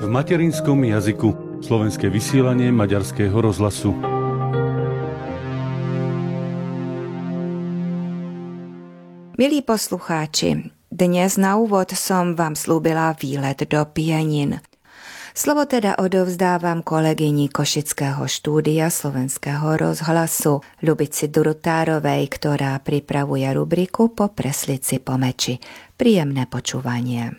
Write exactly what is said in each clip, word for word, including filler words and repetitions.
v materinskom jazyku. Slovenské vysielanie Maďarského rozhlasu. Milí poslucháči, dnes na úvod som vám slúbila výlet do Pienin. Slovo teda odovzdávam kolegyni Košického štúdia Slovenského rozhlasu Ľubici Durutárovej, ktorá pripravuje rubriku Po preslici po meči. Príjemné počúvanie.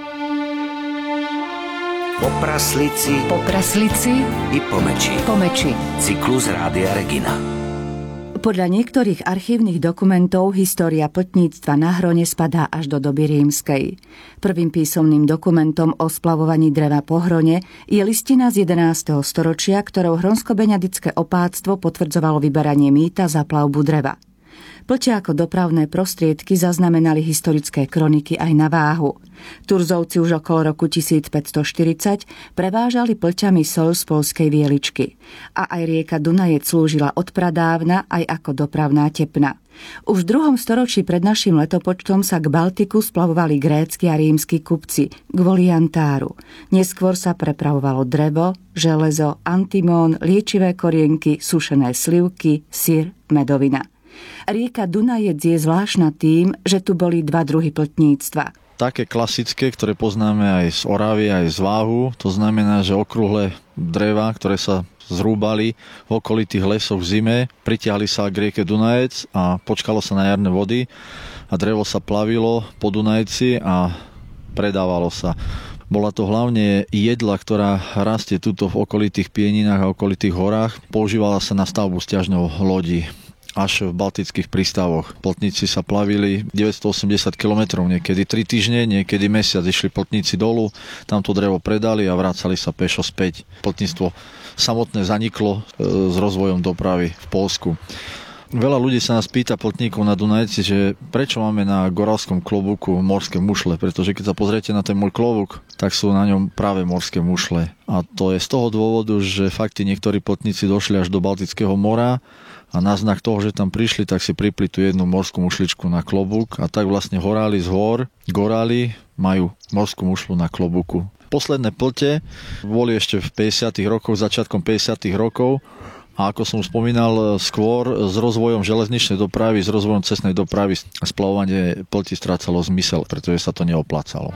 Po praslici, po praslici i po meči. Po meči. Cyklus Rádia Regina. Podľa niektorých archívnych dokumentov história pľtníctva na Hrone spadá až do doby rímskej. Prvým písomným dokumentom o splavovaní dreva po Hrone je listina z jedenásteho storočia, ktorou hronsko-beňadické opáctvo potvrdzovalo vyberanie mýta za plavbu dreva. Pľte ako dopravné prostriedky zaznamenali historické kroniky aj na váhu. Turzovci už okolo roku tisícpäťstoštyridsať prevážali pľťami soľ z poľskej Vieličky. A aj rieka Dunajec slúžila odpradávna aj ako dopravná tepna. Už v druhom storočí pred našim letopočtom sa k Baltiku splavovali grécky a rímski kupci kvôli jantáru. Neskôr sa prepravovalo drevo, železo, antimón, liečivé korienky, sušené slivky, syr, medovina. Rieka Dunajec je zvláštna tým, že tu boli dva druhy pľtníctva. Také klasické, ktoré poznáme aj z Oravy, aj z Váhu. To znamená, že okrúhle dreva, ktoré sa zrúbali v okolitých lesoch v zime, pritiahli sa k rieke Dunajec a počkalo sa na jarné vody a drevo sa plavilo po Dunajci a predávalo sa. Bola to hlavne jedla, ktorá rastie tuto v okolitých Pieninách a okolitých horách. Používala sa na stavbu sťažňov lodí až v baltických prístavoch. Pľtníci sa plavili deväťstoosemdesiat kilometrov, niekedy tri týždne, niekedy mesiac. Išli pľtníci dolu, tam to drevo predali a vracali sa pešo späť. Pľtníctvo samotné zaniklo s rozvojom dopravy v Poľsku. Veľa ľudí sa nás pýta pľtníkov na Dunajci, že prečo máme na goralskom klobúku morské mušle, pretože keď sa pozriete na ten môj klobúk, tak sú na ňom práve morské mušle. A to je z toho dôvodu, že fakty niektorí pľtníci došli až do Baltického mora a na znak toho, že tam prišli, tak si pripli tú jednu morskú mušličku na klobúk a tak vlastne horáli z hor, goráli majú morskú mušlu na klobúku. Posledné pľte boli ešte v päťdesiatych rokoch, začiatkom päťdesiatych rokov. A ako som spomínal skôr, s rozvojom železničnej dopravy, s rozvojom cestnej dopravy splavovanie pľti strácalo zmysel, pretože sa to neoplácalo.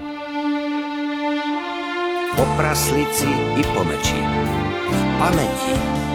Po praslici i po meči. V pamäti.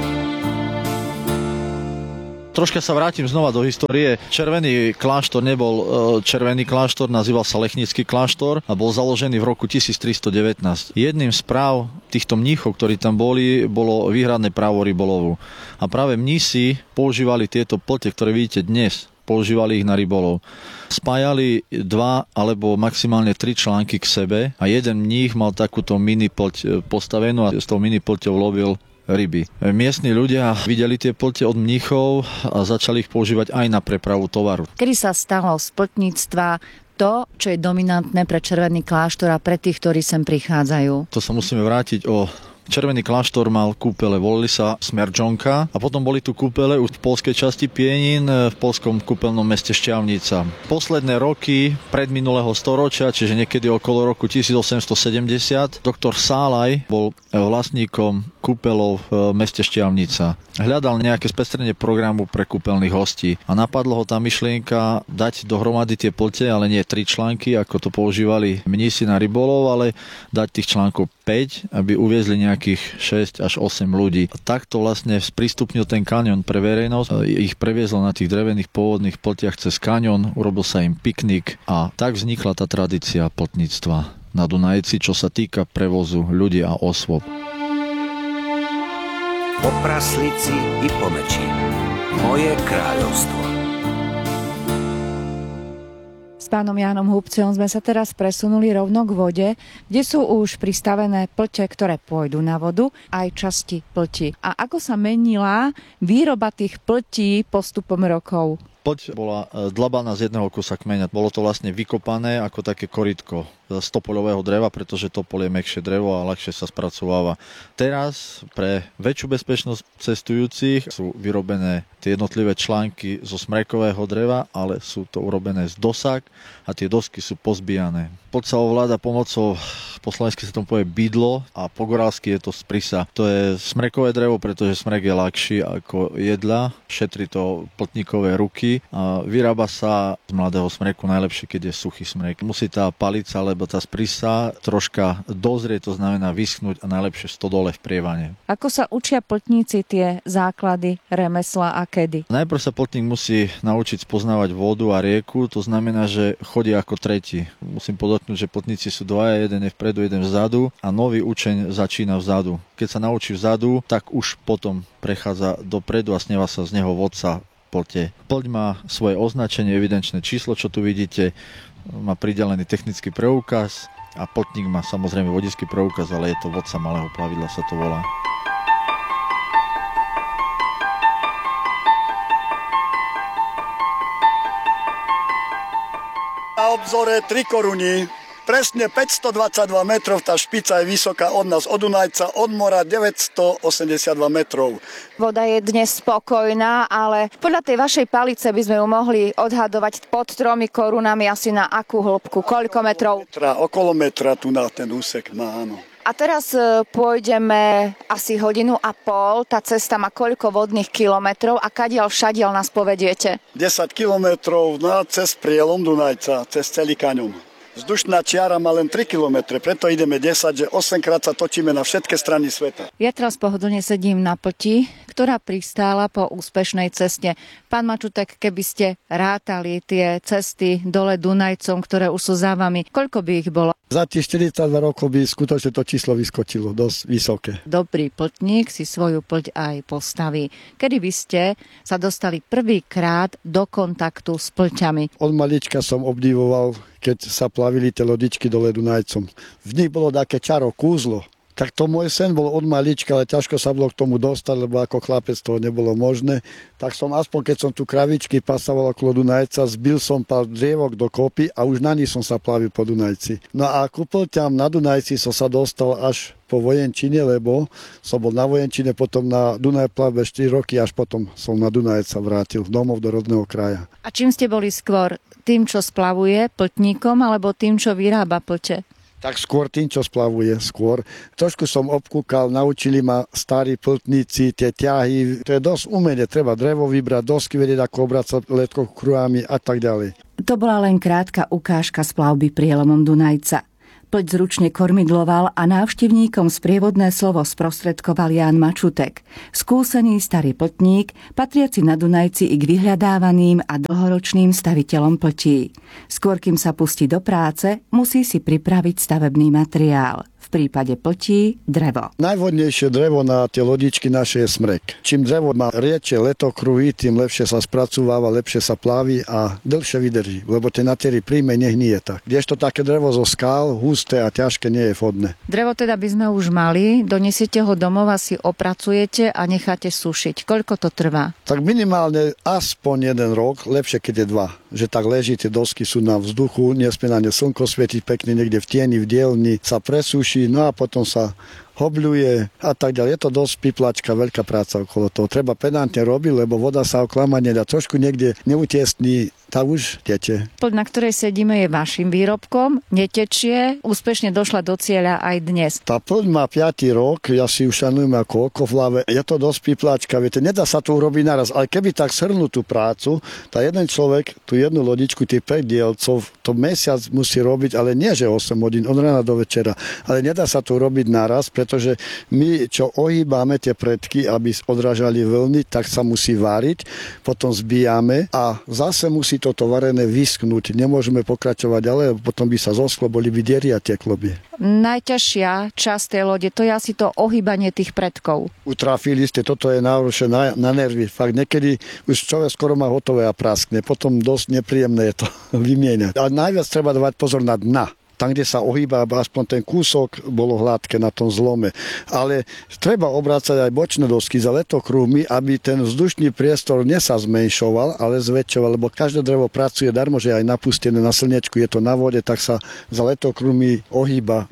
Troška sa vrátim znova do histórie. Červený kláštor nebol červený kláštor, nazýval sa Lechnický kláštor a bol založený v roku tisíctristodevätnásť. Jedným z práv týchto mníchov, ktorí tam boli, bolo výhradné právo rybolovu. A práve mnísi používali tieto pľte, ktoré vidíte dnes. Používali ich na rybolov. Spájali dva alebo maximálne tri články k sebe a jeden mních mal takúto mini pľť postavenú a s tou mini pľťou lovil ryby. Miestni ľudia videli tie pľte od mníchov a začali ich používať aj na prepravu tovaru. Kedy sa stalo z pľtníctva to, čo je dominantné pre Červený kláštor a pre tých, ktorí sem prichádzajú? To sa musíme vrátiť o... Červený kláštor mal kúpele, volili sa Smerdžonka a potom boli tu kúpele už v poľskej časti Pienin, v poľskom kúpeľnom meste Šťavnica. Posledné roky predminulého storočia, čiže niekedy okolo roku tisícosemstosedemdesiat, doktor Sálaj bol vlastníkom kúpeľov v meste Šťavnica. Hľadal nejaké spestrenie programu pre kúpeľných hostí a napadlo ho tá myšlienka dať dohromady tie pľte, ale nie tri články, ako to používali mnísi na rybolov, ale dať tých článkov päť, aby uviezli nejakých šesť až osem ľudí. A takto vlastne sprístupnil ten kaňon pre verejnosť. Ich previezol na tých drevených pôvodných pľtiach cez kaňon, urobil sa im piknik a tak vznikla tá tradícia pľtníctva na Dunajci, čo sa týka prevozu ľudí a osôb. Po praslici i po meči. Moje kráľovstvo. S pánom Jánom Hubcom sme sa teraz presunuli rovno k vode, kde sú už pristavené pľte, ktoré pôjdu na vodu, aj časti pľti. A ako sa menila výroba tých pľtí postupom rokov? Pľť bola dlabaná z jedného kusa kmeňa. Bolo to vlastne vykopané ako také korytko z topoľového dreva, pretože topol je mäkšie drevo a ľahšie sa spracováva. Teraz pre väčšiu bezpečnosť cestujúcich sú vyrobené tie jednotlivé články zo smrekového dreva, ale sú to urobené z dosák a tie dosky sú pozbijané. Pľť sa ovláda pomocou po slovensky sa tomu povie bydlo a po gorálsky je to sprisa. To je smrekové drevo, pretože smrek je ľahší ako jedľa, šetrí to plotníkové ruky a vyrába sa z mladého smreku najlepšie, keď je suchý smrek. Musí tá palica alebo tá sprisa troška dozrieť, to znamená vyschnúť a najlepšie stodole v prievane. Ako sa učia plotníci tie základy remesla a kedy? Najprv sa plotník musí naučiť spoznávať vodu a rieku, to znamená, že chodí ako tretí. Musím podotknúť, že plotníci sú dvaja, jeden je vpredu, jeden vzadu a nový učeň začína vzadu. Keď sa naučí vzadu, tak už potom prechádza dopredu a sneva sa z neho vodca plote. Ploť má svoje označenie, evidenčné číslo, čo tu vidíte, má pridelený technický preukaz a plotník má samozrejme vodický preukaz, ale je to vodca malého plavidla, sa to volá. Na obzore tri koruny, presne päťstodvadsaťdva metrov, tá špica je vysoká od nás, od Dunajca, od mora deväťstoosemdesiatdva metrov. Voda je dnes spokojná, ale podľa tej vašej palice by sme ju mohli odhadovať pod tromi korunami asi na akú hĺbku, koľko metrov? Metra, okolo metra tu na ten úsek má, áno. A teraz pôjdeme asi hodinu a pol, tá cesta má koľko vodných kilometrov a kadiaľ všadiaľ nás povediete? desať kilometrov na cez prielom Dunajca, cez celý kaňon. Vzdušná čiara má len tri kilometre, preto ideme desať, že osemkrát sa točíme na všetky strany sveta. Ja teraz pohodlne sedím na ploti, ktorá pristála po úspešnej ceste. Pán Mačutek, keby ste rátali tie cesty dole Dunajcom, ktoré už sú za vami, koľko by ich bolo? Za tých štyridsaťdva rokov by skutočne to číslo vyskočilo, dosť vysoké. Dobrý plotník si svoju plť aj postaví. Kedy by ste sa dostali prvýkrát do kontaktu s plťami? Od malička som obdivoval, keď sa plavili tie lodičky dole Dunajcom. V nich bolo také čaro, kúzlo. Tak to môj sen bol od malička, ale ťažko sa bolo k tomu dostať, lebo ako chlapec toho nebolo možné. Tak som aspoň, keď som tu kravičky pasoval okolo Dunajca, zbil som pár drievok do kopy a už na nich som sa plavil po Dunajci. No a ku plťam na Dunajci som sa dostal až po vojenčine, lebo som bol na vojenčine, potom na Dunaj plavbe štyri roky, až potom som na Dunaj sa vrátil domov do rodného kraja. A čím ste boli skôr? Tým, čo splavuje, pltníkom, alebo tým, čo vyrába plte? Tak skôr tým, čo splavuje, skôr. Trošku som obkúkal, naučili ma starí pltníci, tie ťahy. To je dosť umenie, treba drevo vybrať, dosky vedieť, ako obracať letkou kruhami a tak ďalej. To bola len krátka ukážka z plavby prielomom Dunajca. Plť zručne kormidloval a návštevníkom sprievodné slovo sprostredkoval Ján Mačutek, skúsený starý pltník, patriaci na Dunajci i k vyhľadávaným a dlhoročným staviteľom pltí. Skôr kým sa pustí do práce, musí si pripraviť stavebný materiál. V prípade pltí drevo. Najvhodnejšie drevo na tie lodičky naše je smrek. Čím drevo má riečie letokruhy, tým lepšie sa spracúváva, lepšie sa plaví a dlhšie vydrží, lebo tie natiery príjme nehnie tak. Kdežto také drevo zo skál, husté a ťažké, nie je vhodné. Drevo teda by sme už mali, donesiete ho domov a si opracujete a necháte sušiť. Koľko to trvá? Tak minimálne aspoň jeden rok, lepšie keď je dva. Že tak leží, tie dosky sú na vzduchu, nesmie na ne slnko svietiť pekne, niekde v tieni, v dielni, sa presúši, no a potom sa hobľuje a tak ďalej. Je to dosť piplačka, veľká práca okolo toho. Treba pedantne robiť, lebo voda sa oklamať nedá. Trošku niekde neutiesní, tá už teče. Plť, na ktorej sedíme, je vašim výrobkom, netečie, úspešne došla do cieľa aj dnes. Tá plť má piaty rok, ja si už šanujem ako oko v hlave. Je to dosť piplačka, viete, nedá sa to urobiť naraz, ale keby tak shrnú tú prácu, tá jeden človek, tú jednu lodičku, tých päť dielcov, to mesiac musí robiť, ale nie, že osem hodín, od rána do večera, ale nedá sa to urobiť naraz, pretože my, čo ohýbame tie predky, aby odrážali vlny, tak sa musí váriť, potom zbíjame a zase musí toto varené vysknúť. Nemôžeme pokračovať ďalej, potom by sa zosklo, boli by diery a tieklo by. Najťažšia časť tej lode, to je asi to ohýbanie tých predkov. Utrafili ste, toto je náročné na, na nervy. Fakt niekedy už človek skoro má hotové a praskne. Potom dosť nepríjemné je to vymieňať. A najviac treba dávať pozor na dna. Tam, kde sa ohýba, aspoň ten kúsok bolo hladké na tom zlome. Ale treba obrácať aj bočné dosky za letokruhmi, aby ten vzdušný priestor nie sa zmenšoval, ale zväčšoval, lebo každé drevo pracuje darmo, že aj napustené na slnečku, je to na vode, tak sa za letokruhmi ohýba do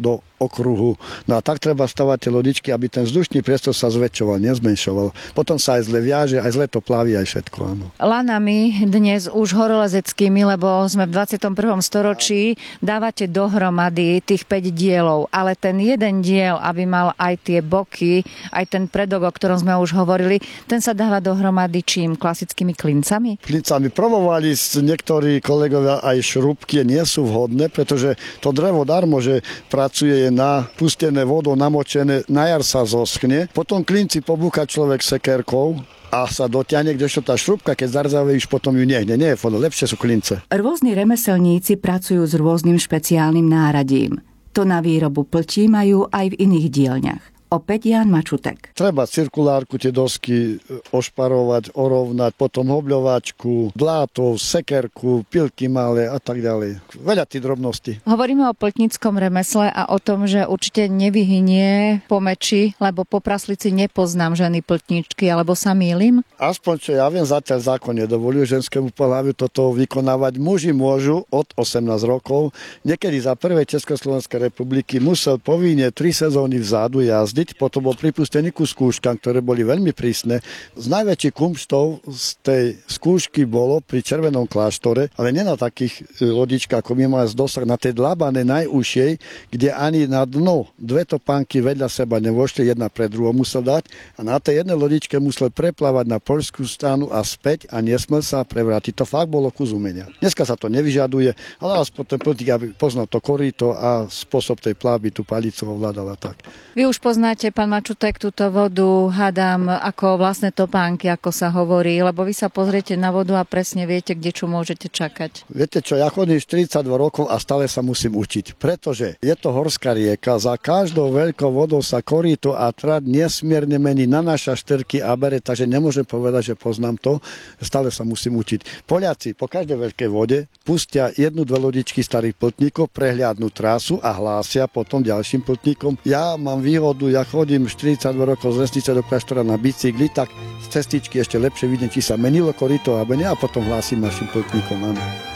okruhu. No a tak treba stavať tie lodičky, aby ten vzdušný priestor sa zväčšoval, nezmenšoval. Potom sa aj zle viaže, aj zle to plaví, aj všetko. Áno. Lanami dnes už horolezeckými, lebo sme v dvadsiatom prvom storočí, dávate dohromady tých päť dielov, ale ten jeden diel, aby mal aj tie boky, aj ten predok, o ktorom sme už hovorili, ten sa dáva dohromady čím? Klasickými klincami? Klincami. Probovali niektorí kolegovia aj šrubky, nie sú vhodné, pretože to drevo darmo, že pracuje na pustené vodou, namočené, na jar sa zoschne. Potom klinci pobúka človek sekerkou a sa dotiahne, kdežto tá šrubka, keď zarzave, už potom ju nehne. Nie je fono, lepšie sú klince. Rôzni remeselníci pracujú s rôznym špeciálnym náradím. To na výrobu pltí majú aj v iných dielňach. Opäť Ján Mačutek. Treba cirkulárku, tie dosky ošparovať, orovnať, potom hobľovačku, blátov, sekerku, pilky malé a tak ďalej. Veľa tých drobností. Hovoríme o pltníckom remesle a o tom, že určite nevyhynie po meči, lebo po praslici nepoznám ženy pltníčky, alebo sa mýlim? Aspoň čo ja viem, zatiaľ zákon nedovoľuje ženskému pohľaviu toto vykonávať. Muži môžu od osemnásť rokov. Niekedy za prvej Československej republiky musel povinne tri sezóny vzadu jazdiť. Potom bol pripustený ku skúškam, ktoré boli veľmi prísne. Z najväčších kumštov z tej skúšky bolo pri Červenom kláštore, ale nie na takých lodičkách, ako my máme z dosah, na tej dlabane najúžšej, kde ani na dno dve topánky vedľa seba nevošli, jedna pre druhou musel dať a na tej jednej lodičke musel preplávať na poľskú stranu a späť a nesmel sa prevrátiť. To fakt bolo kus umenia. Dneska sa to nevyžaduje, ale aspoň ten politik, aby poznal to korýto a spôsob tej plavby, tú palicu ovládala tak. Vy už poznáte, pán Mačutek, túto vodu, hádam, ako vlastné topánky, ako sa hovorí, lebo vy sa pozriete na vodu a presne viete, kde čo môžete čakať. Viete čo, ja chodím štyridsaťdva rokov a stále sa musím učiť, pretože je to horská rieka, za každou veľkou vodou sa korýto a trať nesmierne mení, nanáša štyrky a bere, takže nemôžem povedať, že poznám to, stále sa musím učiť. Poľaci po každej veľkej vode pustia jednu, dve lodičky starých plotníkov, prehliadnú trasu a hlásia potom ďalším plotníkom. Ja mám výhodu, ja chodím štyridsaťdva rokov z Lesnice do kláštora na bicykli, tak z cestičky ešte lepšie vidím, či sa menilo korýto alebo nie, a potom hlásim našim plotníkom. Áno.